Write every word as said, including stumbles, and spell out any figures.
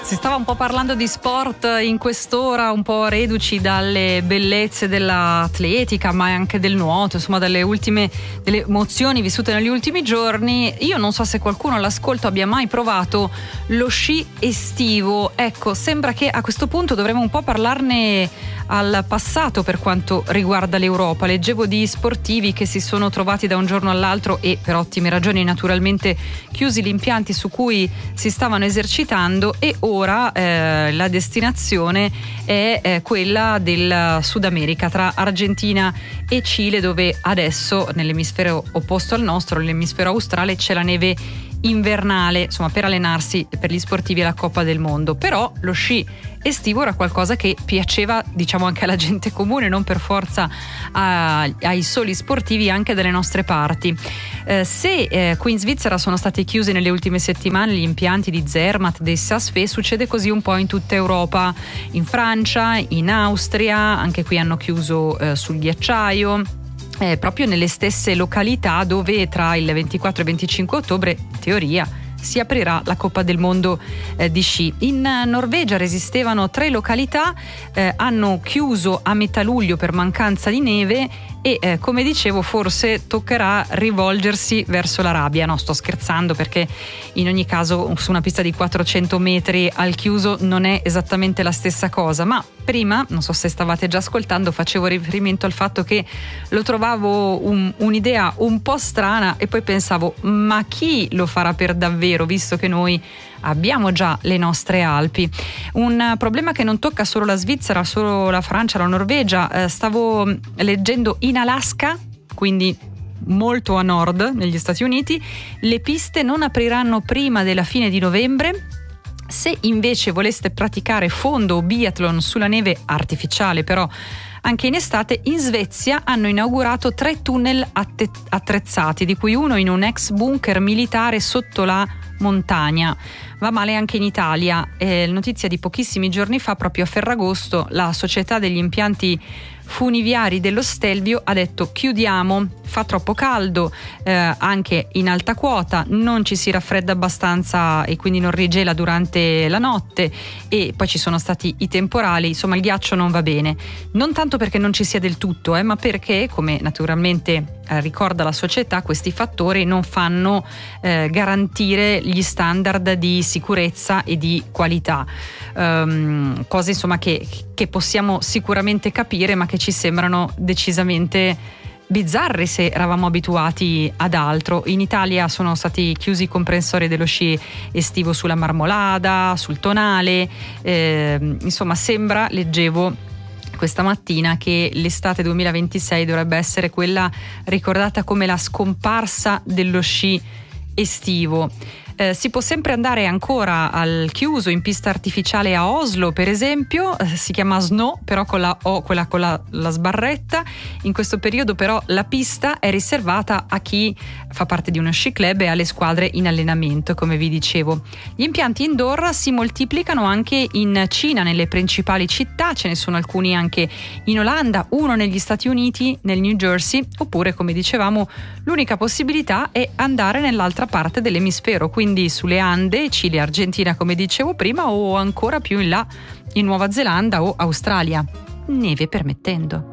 Si stava un po' parlando di sport in quest'ora, un po' reduci dalle bellezze dell'atletica, ma anche del nuoto, insomma dalle ultime delle emozioni vissute negli ultimi giorni. Io non so se qualcuno all'ascolto abbia mai provato lo sci estivo. Ecco, sembra che a questo punto dovremmo un po' parlarne al passato per quanto riguarda l'Europa. Leggevo di sportivi che si sono trovati da un giorno all'altro e per ottime ragioni naturalmente chiusi gli impianti su cui si stavano esercitando, e ora eh, la destinazione è eh, quella del Sud America, tra Argentina e Cile, dove adesso nell'emisfero opposto al nostro, l'emisfero australe, c'è la neve invernale, insomma, per allenarsi per gli sportivi alla Coppa del Mondo. Però lo sci estivo era qualcosa che piaceva, diciamo, anche alla gente comune, non per forza a, ai soli sportivi anche dalle nostre parti. Eh, se eh, qui in Svizzera sono stati chiusi nelle ultime settimane gli impianti di Zermatt, dei Sasfe, succede così un po' in tutta Europa. In Francia, in Austria, anche qui hanno chiuso eh, sul ghiacciaio. Eh, proprio nelle stesse località dove tra il ventiquattro e venticinque ottobre, in teoria, si aprirà la Coppa del Mondo eh, di sci. In eh, Norvegia resistevano tre località, eh, hanno chiuso a metà luglio per mancanza di neve e eh, come dicevo forse toccherà rivolgersi verso l'Arabia. No, sto scherzando, perché in ogni caso su una pista di quattrocento metri al chiuso non è esattamente la stessa cosa. Ma prima, non so se stavate già ascoltando, facevo riferimento al fatto che lo trovavo un, un'idea un po' strana, e poi pensavo, ma chi lo farà per davvero, visto che noi abbiamo già le nostre Alpi? Un problema che non tocca solo la Svizzera, solo la Francia, la Norvegia. Eh, stavo leggendo in Alaska, quindi molto a nord negli Stati Uniti, le piste non apriranno prima della fine di novembre. Se invece voleste praticare fondo o biathlon sulla neve artificiale, però anche in estate, in Svezia hanno inaugurato tre tunnel att- attrezzati, di cui uno in un ex bunker militare sotto la montagna. Va male anche in Italia. Eh, notizia di pochissimi giorni fa, proprio a Ferragosto, la società degli impianti funiviari dello Stelvio ha detto: chiudiamo, fa troppo caldo, eh, anche in alta quota, non ci si raffredda abbastanza e quindi non rigela durante la notte, e poi ci sono stati i temporali, insomma il ghiaccio non va bene. Non tanto perché non ci sia del tutto, eh, ma perché, come naturalmente eh, ricorda la società, questi fattori non fanno eh, garantire gli standard di sicurezza e di qualità. Um, cose insomma che, che possiamo sicuramente capire, ma che ci sembrano decisamente bizzarri se eravamo abituati ad altro. In Italia sono stati chiusi i comprensori dello sci estivo sulla Marmolada, sul Tonale, eh, insomma sembra, leggevo questa mattina, che l'estate duemilaventisei dovrebbe essere quella ricordata come la scomparsa dello sci estivo. Eh, si può sempre andare ancora al chiuso in pista artificiale a Oslo, per esempio, eh, si chiama Snow, però con la O, quella con la, la sbarretta. In questo periodo però la pista è riservata a chi fa parte di uno sci club e alle squadre in allenamento, come vi dicevo. Gli impianti indoor si moltiplicano anche in Cina, nelle principali città, ce ne sono alcuni anche in Olanda, uno negli Stati Uniti, nel New Jersey, oppure, come dicevamo, l'unica possibilità è andare nell'altra parte dell'emisfero, quindi sulle Ande, Cile, Argentina, come dicevo prima, o ancora più in là in Nuova Zelanda o Australia, neve permettendo.